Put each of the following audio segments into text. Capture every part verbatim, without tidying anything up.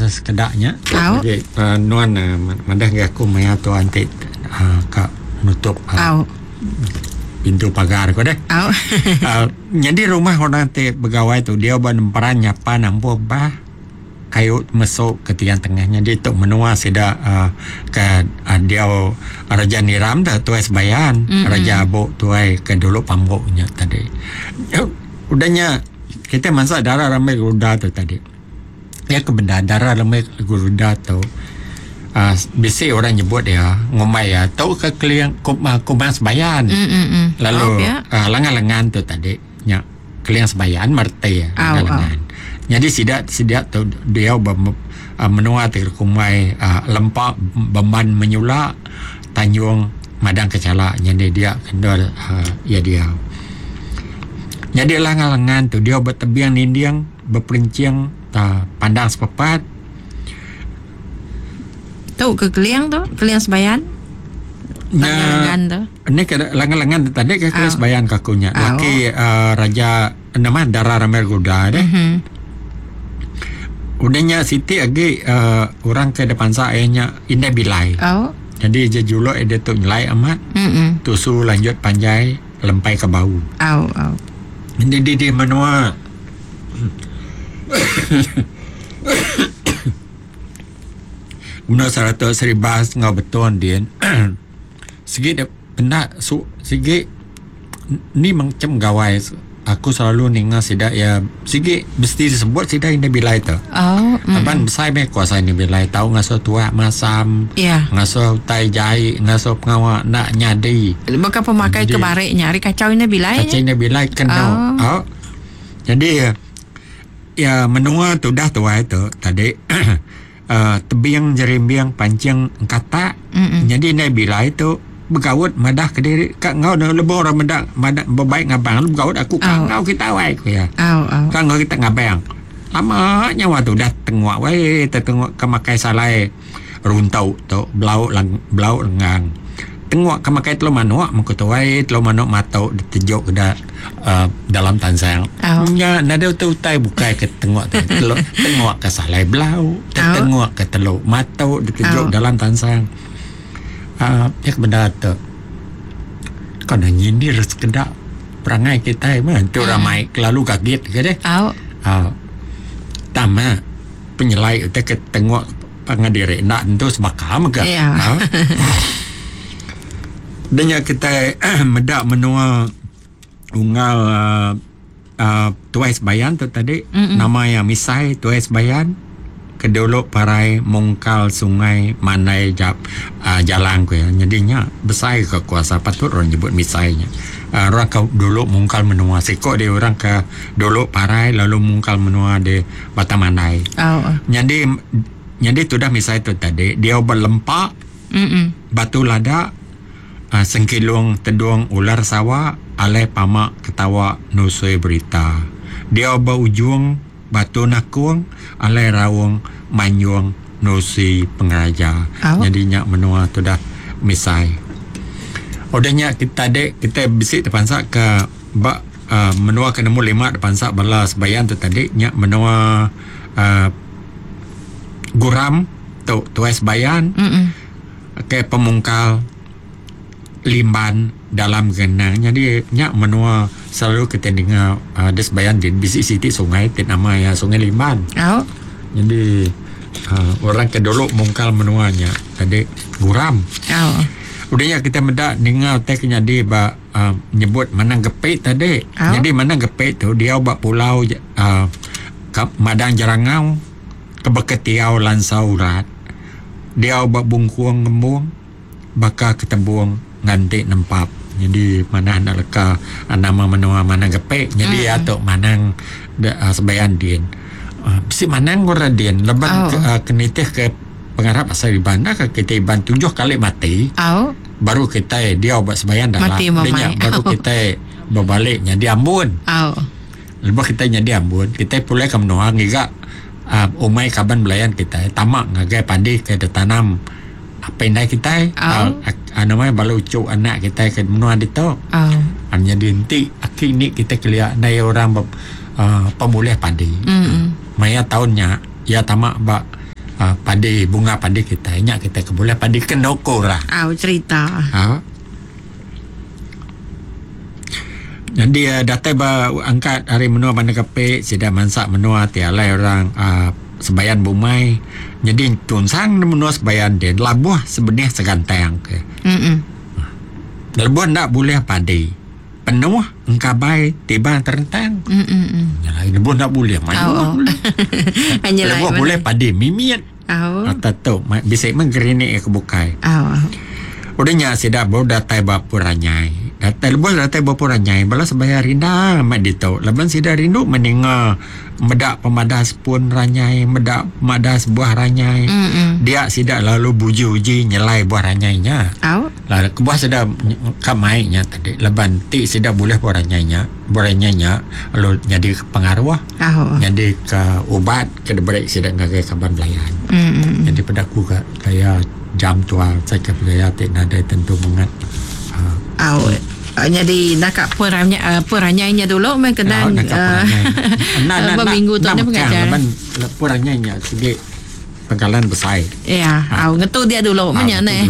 sekedaknya. Au. Jadi uh, nuan uh, mandah aku maya tu antik uh, ka nutup uh, pintu pagar ko deh. Au. uh, jadi rumah orang te pegawai tu dia berperan nyapa nampu bah kayu masuk ke tiang tengahnya dia tu menua sida uh, ke uh, dia uh, Raja Niram dah tuai sebayan mm-hmm. Raja Abok tuai ke dulu pamboknya tadi. Uh, udahnya kita masak darah ramai guruda tu tadi. Ya ke benda darah ramai guruda tu. Uh, biasa orang nyebut dia ngomai ya tahu ke kliang kumang sebayan. Mm-hmm. Lalu oh, ya. uh, lengan-lengan tu tadi nya kliang sebayan merte lengan. Jadi sidak sidak tu dia bem, uh, menua terkumai uh, lempak beman menyulak Tanjung Madang Kecala. Jadi dia kendal uh, ya dia. Jadi lengan-lengan tu dia bertebiang nindiang berperinciang uh, pandang sepepat. Tahu ke kliang tu, kliang sebayan? Lengan-lengan tu. Ini ke lengan-lengan tadi ke kliang sebayan kakunya. Oh. Laki uh, Raja nama Darah Ramel Guda deh. Mm-hmm. Udahnya Siti lagi uh, orang ke depan saya Indah Bilai. Oh. Jadi je juluk dia tu nyelai amat. Mm-mm. Tusu lanjut panjai lempai ke bau. Au au. Jadi di di menua. Menua seratus seribas ngau beton dia. Segi benda su segi ni macam gawai. Aku selalu ninga sidak ya sigi mesti disebut sidak Indah Bilai tu. Oh. Aban besar me kuasa Indah Bilai tahu ngaso tua masam. Yeah. Ngaso tai jai, ngaso pengawa nak nyadi. Bukan pemakai kebarik nyari kacau Indah Bilai. Kacau Indah Bilai kenal. Oh. oh. Jadi ya menua tu dah tua itu tadi uh, tebiang jerimbiang pancing kata. Mm-mm. Jadi Indah Bilai tu bergawat madah ke diri kak ngau dah lebih orang madah madah berbaik ngabang lu bergawat aku kak ngau kita wai ku ya au au kak ngau kita ngabang lama nyawa tu dah tengok wai tengok kemakai salai runtau tu blau lang blau lengang tengok kemakai telo manuk mengko tu wai telo manuk matau ditejuk ke dah uh, dalam tansang nya nada tu tai bukai ke tengok tu telo tengok ke salai blau tengok ke telo matau ditejuk dalam tansang. Uh, ya benda tu kan nyindir sekedar perangai kita memang tu ramai lalu kaget ke deh oh. uh, tama penyelai kita ke tengok pengadiri nak tentu sebakam ke yeah. uh. dan kita uh, medak menua unggal uh, uh, tuai sebayan tu tadi Mm-mm. nama yang misai tuai sebayan kedolok parai mongkal sungai manai jap uh, jalan ku ya jadinya besar ke kuasa patut orang nyebut misainya uh, orang ke dolok mongkal menua sekok dia orang ke dolok parai lalu mongkal menua di Batamanai oh. jadi jadi tu dah misai tu tadi dia berlempak Mm-mm. batu lada uh, sengkilung tedung ular sawah alai pamak ketawa nusui berita dia berujung batu nakung alai rawung manyuang nosi pengaraja oh. jadinya menua tu dah misai odanya kita dek kita bisik depan sak ke bak uh, menua ke nombor lima depan sak balas bayan tu tadi nya menua uh, guram tu tuais bayan ke pemungkal limban dalam genang jadi nya menua selalu kita dengar uh, des bayan di bisik siti sungai tin nama ya sungai limban oh. jadi uh, orang ke dulu mungkal menuanya tadi guram oh. udahnya kita mendak dengar teknya dia ba uh, nyebut manang gepit tadi oh. jadi manang gepit tu dia bak pulau uh, ke Madang Jarangau ke Beketiau Lansau Urat dia bak bungkuang ngembung baka ketembung nganti nempap jadi mana nak leka nama menua mana gepek jadi mm. atau manang uh, sebayan din uh, si manang goradin leban oh. ke, uh, kenitih ke pengarap asal ibanda ke kita iban tujuh kali mati oh. baru kita dia obat sebayan dalam dia baru oh. kita berbalik jadi Ambon oh. lepas kita jadi Ambon kita pulai ke menua ngiga uh, umai kaban belayan kita tamak ngagai padi ke tanam apa yang kita oh. uh, namanya balu ucuk anak kita ke menua di tu oh. hanya dinti akhir ni kita kelihatan dari orang uh, pemulih padi mm-hmm. maya tahunnya ya tamak bak uh, padi bunga padi kita inyak kita ke boleh padi kenoko lah. Au cerita. Ha. Jadi uh, datai ba angkat hari menua bandar Kapek sida mansak menua tialai orang uh, sebayan bumai. Jadi tunsang menua sebayan dia labuh sebenarnya segantang ke. Mm. Labuh ndak boleh padi. Penuh engkabai tiba terentang. Mm. Mm. Yalah labuh ndak boleh Au. mana. Hanya Labuh boleh padi mimiat. Au. Atau tu bisa menggerini ke bukai. Au. Udahnya sida bo datai bapuranyai. Datai lebih datai bapuranyai balas bayar rinda mak ditau. Laban sida rindu meninga medak pemadas pun ranyai, medak pemadas buah ranyai. Mm. Dia sida lalu buji-uji nyelai buah ranyainya. Au. Lalu kebuah sida kamainya tadi. Laban ti sida boleh buah ranyainya, buah ranyainya lalu jadi pengaruh. Au. Jadi ke ubat ke debrik sida ngagai kaban belayan. Mm. Jadi pedaku ka kaya jam tua saya kaya tak ada tentu mengat. Uh, Au. Uh, jadi nak kat peranya uh, peranyainya dulu mai kedang uh, berminggu tu dia pengajar. Peranyainya sikit penggalan besar. Ya, ha. Au ngetu dia dulu menya ne.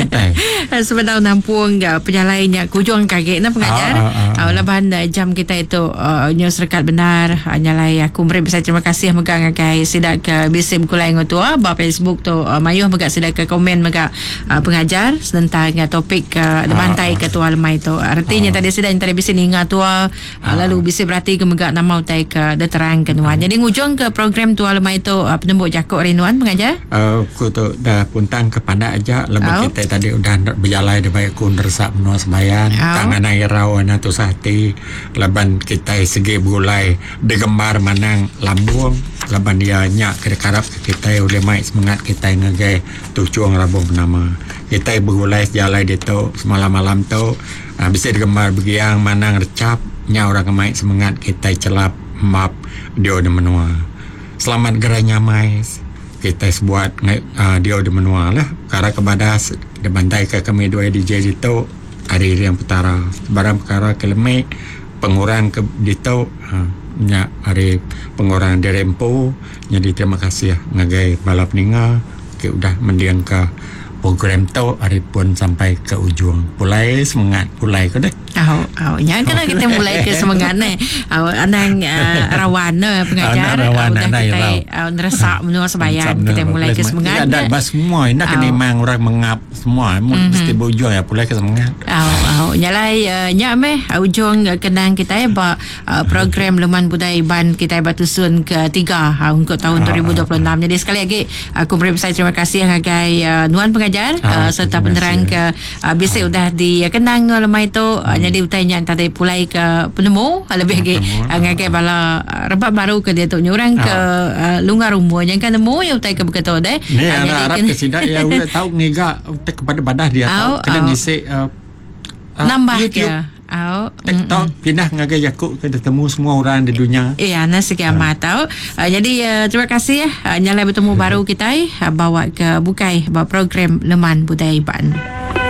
Sebentar nampung uh, penyalainya kujung kaget na pengajar. Ah, ah, ah. Au laban uh, jam kita itu uh, news rekat benar uh, nyalai aku beri besar terima kasih megang kai sidak ke bisim kulai ngotua ba Facebook tu uh, mayuh megak sidak ke komen megak uh, pengajar tentang uh, topik uh, bantai ketua lemai tu. Artinya ah. tadi sidak tadi bisim ingat tua uh, lalu bisim berarti ke megak nama utai ke deterang kenuan. Jadi ngujung ke program tua lemai tu uh, penembuk jakok rinuan pengajar. Uh, aku tu dah puntang kepada aja lebih kita tadi udah berjalan di baik ku nersak menua sembayan tangan air rawana tu sahti leban kita segi bulai degemar manang lambung leban dia nyak kedekarap kita oleh mai semangat kita ngagai tu cuang rabung nama kita bergulai jalan di tu semalam malam tu uh, bisa degemar begiang manang recap nya orang mai semangat kita celap map dia udah menua selamat geranya mai kita buat uh, dia udah menua lah karena kebadas dia bantai ke kami dua D J itu hari yang petara barang perkara kelemek pengurang ke dito uh, nya hari pengurang dirempo jadi terima kasih ngagai balap ninga ke udah mendiang ke program tu hari pun sampai ke ujung pulai semangat pulai ke deh. Oh, oh, nyan kena kita mulai ke semangat ni. Oh, anang uh, rawan ne pengajar. Rawan uh, anai kita uh, neresak menua sebayan kita mulai ke semangat. Ada bas semua nak kena memang orang mengap semua mesti bojo ya pulai ke semangat. Oh, oh, nyalai uh, nyak meh ujung uh, kenang kita ba uh, program Leman Budaya Ban kita batusun ketiga uh, untuk tahun dua ribu dua puluh enam. Jadi sekali lagi aku beri besar terima kasih ngagai uh, nuan pengajar uh, serta penerang ke uh, bisa udah dikenang uh, lemai tu uh, jadi utainya tadi pulai ke penemu lebih lagi uh, ngagai bala uh, rebab baru ke dia tu nyurang ke uh, lungar rumah yang kan nemu ya utai ke begitu deh. Ni uh, harap ke sidak ya udah tahu ngiga utai kepada badah dia tahu kena ngisi uh, uh, nambah YouTube. ke Oh, TikTok mm-mm. pindah ngagai Yakub ke ketemu semua orang di dunia. Iya, nasi kiamat tahu. Uh, jadi uh, terima kasih ya uh, nyalai bertemu baru kita uh, bawa ke bukai bawa program Leman Budaya Ban.